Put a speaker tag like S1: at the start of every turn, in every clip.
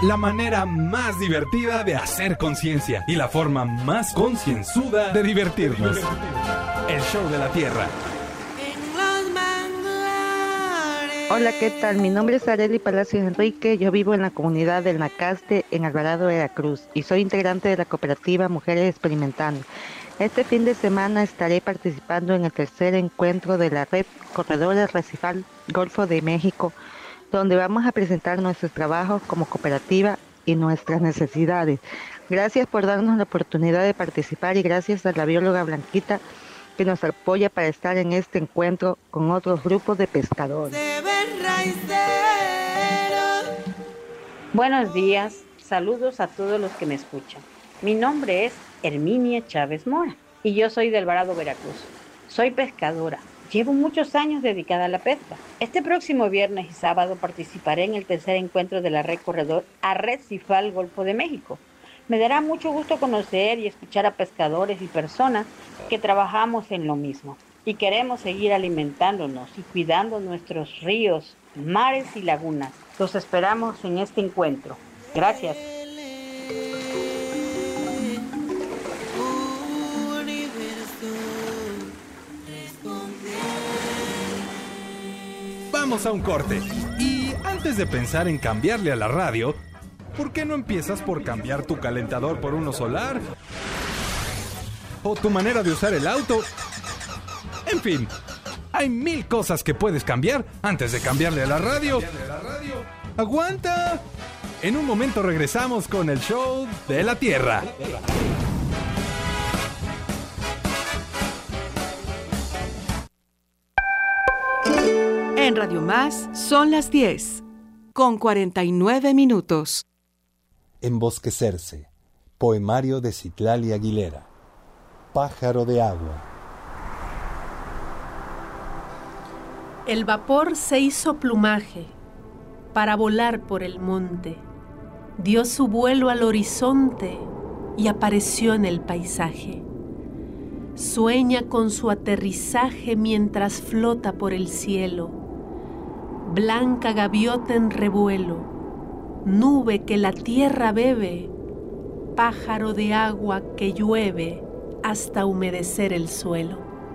S1: la manera más divertida de hacer conciencia y la forma más concienzuda de divertirnos. El show de la tierra.
S2: Hola, ¿qué tal? Mi nombre es Arely Palacios Enrique, yo vivo en la comunidad del Nacaste, en Alvarado, Veracruz, y soy integrante de la cooperativa Mujeres Experimentando. Este fin de semana estaré participando en el tercer encuentro de la Red Corredores Recifal Golfo de México, donde vamos a presentar nuestros trabajos como cooperativa y nuestras necesidades. Gracias por darnos la oportunidad de participar y gracias a la bióloga Blanquita que nos apoya para estar en este encuentro con otros grupos de pescadores.
S3: Buenos días, saludos a todos los que me escuchan. Mi nombre es Herminia Chávez Mora y yo soy de Alvarado, Veracruz. Soy pescadora. Llevo muchos años dedicada a la pesca. Este próximo viernes y sábado participaré en el tercer encuentro de la Red Corredor Arrecifal Golfo de México. Me dará mucho gusto conocer y escuchar a pescadores y personas que trabajamos en lo mismo y queremos seguir alimentándonos y cuidando nuestros ríos, mares y lagunas. Los esperamos en este encuentro. Gracias.
S1: Vamos a un corte. Y antes de pensar en cambiarle a la radio, ¿por qué no empiezas por cambiar tu calentador por uno solar? ¿O tu manera de usar el auto? En fin, hay 1000 cosas que puedes cambiar antes de cambiarle a la radio. ¡Aguanta! En un momento regresamos con el show de la Tierra.
S4: En Radio Más son las 10, con 49 minutos.
S5: Embosquecerse. Poemario de Citlali Aguilera. Pájaro de agua.
S6: El vapor se hizo plumaje para volar por el monte. Dio su vuelo al horizonte y apareció en el paisaje. Sueña con su aterrizaje mientras flota por el cielo. Blanca gaviota en revuelo, nube que la tierra bebe, pájaro de agua que llueve hasta humedecer el suelo.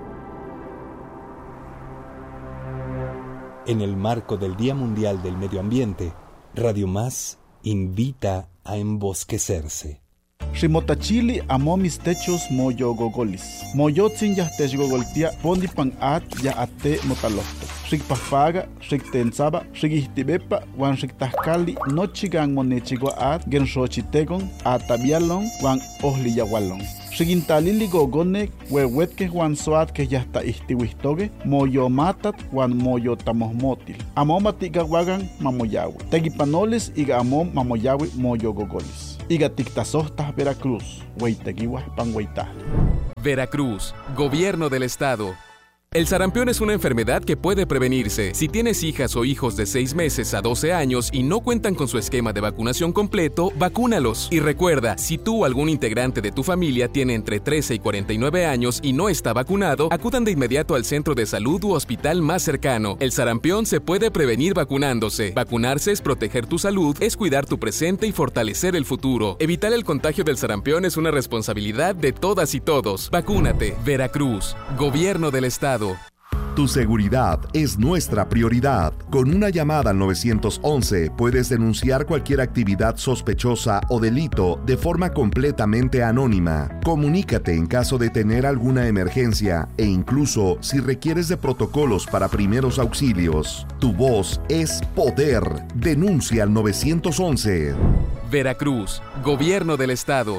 S5: En el marco del Día Mundial del Medio Ambiente, Radio Más invita a embosquecerse.
S7: Ximotachili amo mis techos moyo gogolis. Moyotzin ya techgogoltia pondi pan at ya ate motalofto. Xikpafaga, xiktensaba, xikihtibepa, wan xiktahkali nochigan monechigua at genshochitegon atabialon wan ohliyawalon. Xikintalili gogonek huehuetke wan soat que ya está ihtiwihtoge moyo matat wan moyo tamohmotil. Amo matigawagan mamoyawi. Tegipanoles iga amom mamoyawi moyo gogolis. Iga tiktasohtas Veracruz, hueiteguiwas panhueitaj.
S8: Veracruz, Gobierno del Estado. El sarampión es una enfermedad que puede prevenirse. Si tienes hijas o hijos de 6 meses a 12 años y no cuentan con su esquema de vacunación completo, vacúnalos. Y recuerda, si tú o algún integrante de tu familia tiene entre 13 y 49 años y no está vacunado, acudan de inmediato al centro de salud u hospital más cercano. El sarampión se puede prevenir vacunándose. Vacunarse es proteger tu salud, es cuidar tu presente y fortalecer el futuro. Evitar el contagio del sarampión es una responsabilidad de todas y todos. Vacúnate. Veracruz, Gobierno del Estado.
S9: Tu seguridad es nuestra prioridad. Con una llamada al 911 puedes denunciar cualquier actividad sospechosa o delito de forma completamente anónima. Comunícate en caso de tener alguna emergencia e incluso si requieres de protocolos para primeros auxilios. Tu voz es poder. Denuncia al 911.
S8: Veracruz, Gobierno del Estado.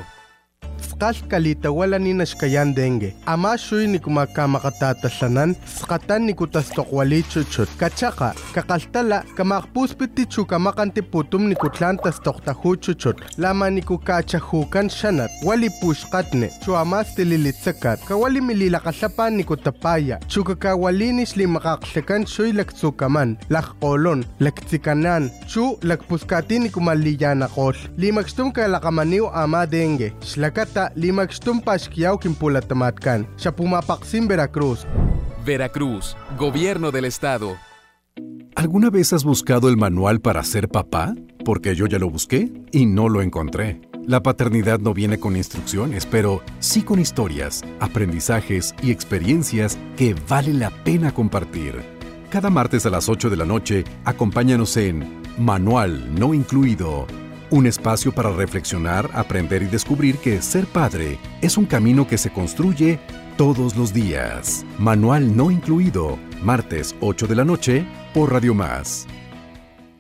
S10: Kalita wala ni nashkayan dengue. Ama shuy ni kumakatasanan, skatan ni kutastokwali chuchut. Kachaka, kakaltala, kamakpuspiti chukamakanti putum ni kutlantas toktahu chuchut. Lama ni kukachahukan shanat, wali pushkatne, chuamas tililitsakat. Kawali mililakasapan ni kutapaya, chukakawalinis li makaksekan shuy laktsukaman, lakkolon, laktsikanan, chu lakpuskati ni kumaliyanakosh. Limakstum kalakamaniw ama dengue. Shlakata limakstum pashkiyaw kimpulatamatkan. Siya pumapaksim Veracruz.
S8: Veracruz, Gobierno del Estado.
S11: ¿Alguna vez has buscado el manual para ser papá? porque yo ya lo busqué y no lo encontré. La paternidad no viene con instrucciones, pero sí con historias, aprendizajes y experiencias que vale la pena compartir. Cada martes a las 8 de la noche, acompáñanos en Manual No Incluido. Un espacio para reflexionar, aprender y descubrir que ser padre es un camino que se construye todos los días. Manual No Incluido, martes 8 de la noche por Radio Más.